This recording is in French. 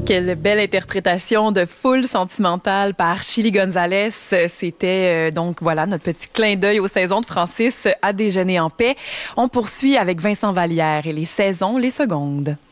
Quelle belle interprétation de Foule sentimentale par Chili Gonzalez. C'était donc voilà notre petit clin d'œil aux saisons de Francis à déjeuner en paix. On poursuit avec Vincent Vallière et les saisons, les secondes.